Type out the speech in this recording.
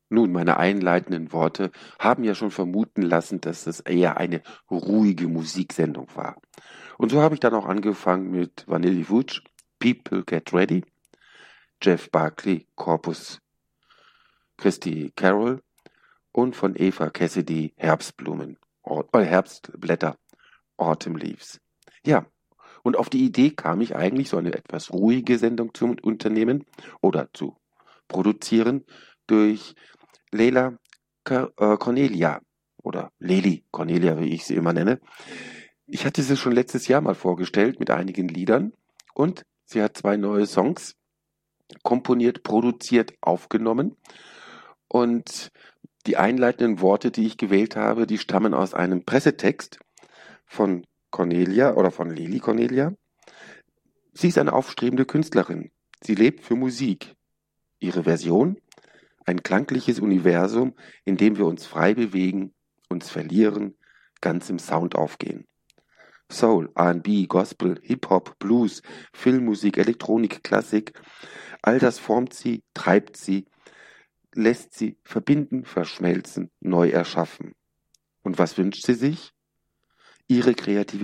Nun, meine einleitenden Worte haben ja schon vermuten lassen, dass es eher eine ruhige Musiksendung war. Und so habe ich dann auch angefangen mit Vanilla Wutsch, People Get Ready, Jeff Buckley, Corpus Christi Carol und von Eva Cassidy Herbstblumen, Herbstblätter, Autumn Leaves. Ja, und auf die Idee kam ich eigentlich, so eine etwas ruhige Sendung zu unternehmen oder zu produzieren durch Leila Cornelia oder Leli Cornelia, wie ich sie immer nenne. Ich hatte sie schon letztes Jahr mal vorgestellt mit einigen Liedern und sie hat zwei neue Songs komponiert, produziert, aufgenommen und die einleitenden Worte, die ich gewählt habe, die stammen aus einem Pressetext von Cornelia oder von Leli Cornelia. Sie ist eine aufstrebende Künstlerin. Sie lebt für Musik. Ihre Version? Ein klangliches Universum, in dem wir uns frei bewegen, uns verlieren, ganz im Sound aufgehen. Soul, R&B, Gospel, Hip-Hop, Blues, Filmmusik, Elektronik, Klassik, all das formt sie, treibt sie, lässt sie verbinden, verschmelzen, neu erschaffen. Und was wünscht sie sich? Ihre Kreativität